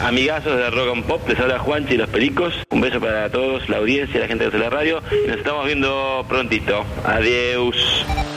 Amigazos de Rock and Pop, les habla Juanchi y los Pericos. Un beso para todos, la audiencia, la gente de la radio. Y nos estamos viendo prontito. Adiós.